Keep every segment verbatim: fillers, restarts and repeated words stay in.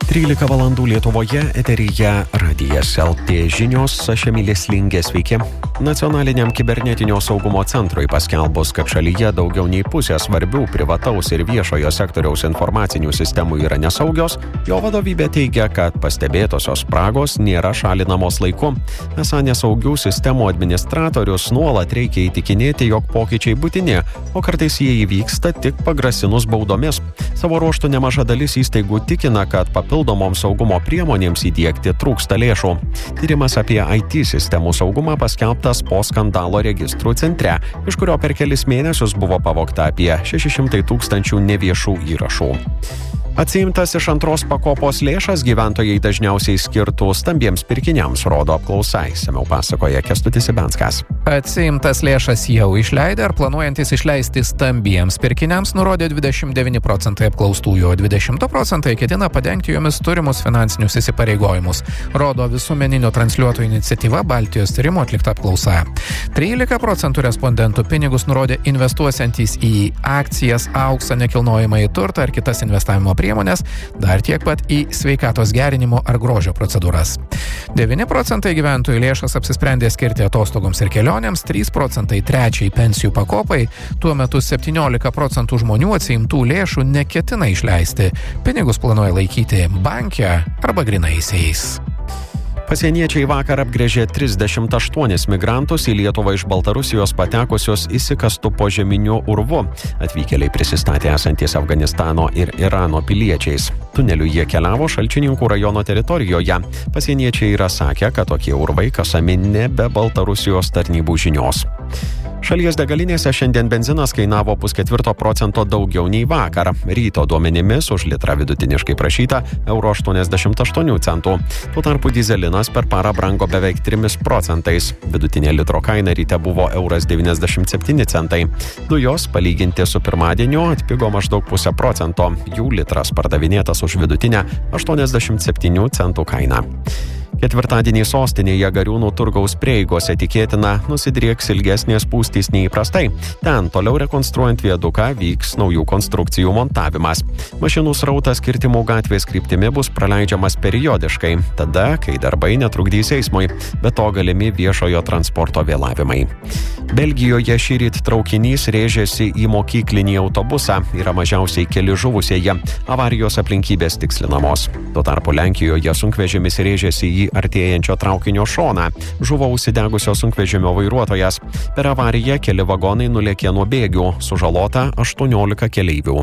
trylika valandų Lietuvoje, eteryje Radijas L T žinios, aš Emilis Lingė, sveiki. Nacionaliniam kibernetinio saugumo centrui paskelbus, kad šalyje daugiau nei pusė svarbių privataus ir viešojo sektoriaus informacinių sistemų yra nesaugios, jo vadovybė teigia, kad pastebėtosios spragos nėra šalinamos laiku. Esą nesaugių sistemų administratorius nuolat reikia įtikinėti, jog pokyčiai būtini, o kartais jie įvyksta tik pagrasinus baudomis. Savo ruožtu nemaža dalis įstaigų tikina, kad papildomoms saugumo priemonėms įdiegti trūksta lėšų. Tyrimas apie I T sistemų saugumą paskelbtas po skandalo registrų centre, iš kurio per kelis mėnesius buvo pavogta apie šeši šimtai tūkstančių neviešų įrašų. Atsiimtas iš antros pakopos lėšas gyventojai dažniausiai skirtų stambiems pirkiniams, rodo apklausa, išsamiau pasakoja Kęstutis Ibenskas. Atsiimtas lėšas jau išleidę ar planuojantis išleisti stambiems pirkiniams, nurodė dvidešimt devyni procentai apklaustųjų, o dvidešimt procentai ketina padengti jomis turimus finansinius įsipareigojimus, rodo visuomeninio transliuotojų iniciatyva Baltijos tyrimų atlikta apklausa. trylika procentų respondentų pinigus nurodė investuosiantys į akcijas, auksą, nekilnojamąjį turtą ar kitas investavimo priemonės, dar tiek pat į sveikatos gerinimo ar grožio procedūras. devyni procentai gyventojų lėšas apsisprendė skirti atostogoms ir kelionėms, trys procentai trečiai pensijų pakopai, tuo metu septyniolika procentų žmonių atsiimtų lėšų neketina išleisti. Pinigus planuoja laikyti banke arba grynaisiais. Pasieniečiai vakar apgręžė trisdešimt aštuonis migrantus į Lietuvą iš Baltarusijos patekusios įsikastų požeminiu urvu. Atvykėliai prisistatė esantys Afganistano ir Irano piliečiais. Tuneliu jie keliavo Šalčininkų rajono teritorijoje. Pasieniečiai yra sakę, kad tokie urvai kasami ne be Baltarusijos tarnybų žinios. Šalies degalinėse šiandien benzinas kainavo pusketvirto procento daugiau nei vakar. Ryto duomenimis už litrą vidutiniškai prašyta euro aštuoniasdešimt aštuonių centų. Tuo tarpu dyzelinas per parą brango beveik trimis procentais. Vidutinė litro kaina ryte buvo euras devyniasdešimt septyni centai. Dujos palyginti su pirmadieniu atpigo maždaug pusę procento. Jų litras pardavinėtas už vidutinę aštuoniasdešimt septynių centų kainą. Ketvirtadienį sostinėje Gariūnų turgaus prieigose tikėtina nusidrieks ilgesnės spūstys nei įprastai. Ten toliau rekonstruojant viaduką vyks naujų konstrukcijų montavimas. Mašinų srautas kirtimų gatvės kryptimi bus praleidžiamas periodiškai, tada, kai darbai netrukdys eismui, be to galimi viešojo transporto vėlavimai. Belgijoje šįryt traukinys rėžėsi į mokyklinį autobusą, yra mažiausiai keli žuvusieji, avarijos aplinkybės tikslinamos. Tuo tarpu Lenkijoje sunkvežimis rėžėsi į artėjančio traukinio šoną. Žuvo užsidegusio sunkvežimio vairuotojas. Per avariją keli vagonai nulėkė nuo bėgių, sužalota aštuoniolika keleivių.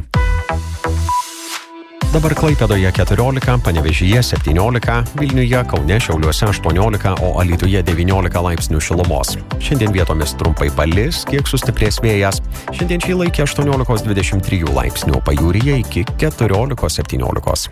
Dabar Klaipėdoje keturiolika, Panevėžyje septyniolika, Vilniuje, Kaune, Šiauliuose aštuoniolika, o Alytuje devyniolika laipsnių šilumos. Šiandien vietomis trumpai palis, kiek sustiprės vėjas. Šiandien šį laikį aštuoniolikos dvidešimt trijų laipsnių, pajūryje iki keturiolikos septyniolikos.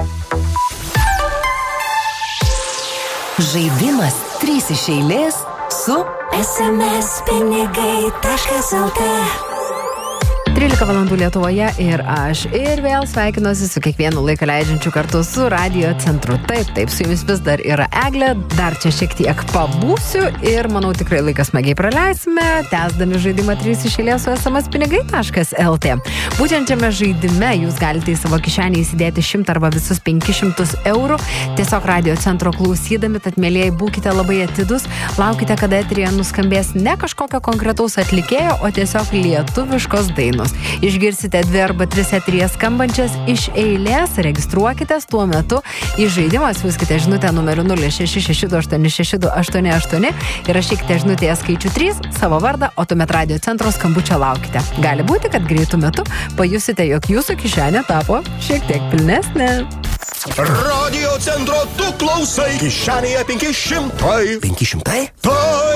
Žaidimas trys iš eilės su es em es pinigai taškas el tė. trylika valandų Lietuvoje ir aš ir vėl sveikinuosi su kiekvienu laiką leidžiančiu kartu su Radio centru. Taip, taip, su jumis vis dar yra Eglė, dar čia šiek tiek pabūsiu ir manau tikrai laikas smagiai praleisime, tęsdami žaidimą trys iš eilės su es em es pinigai taškas el tė. Būtent šiame žaidime jūs galite į savo kišenį įsidėti šimtą arba visus penkis šimtus eurų, tiesiog Radio centro klausydami, tad mėlyjei būkite labai atidus, laukite, kada eteryje nuskambės ne kažkokio konkretaus atlikėjo, o tiesiog lietuviškos dainos. Išgirsite dvi arba tris eteryje skambančias iš eilės, registruokitės tuo metu į žaidimą, siųskite žinutę numeriu nulis šeši šeši du aštuoni šeši du aštuoni aštuoni ir rašykite žinutėje skaičių trys, savo vardą, o tuomet Radio centro skambučio laukite. Gali būti, kad greitų metu pajusite, jog jūsų kišenė tapo šiek tiek pilnesnė. Radio centro tu klausai, kišenėje penki šimtai. penki šimtai? Tai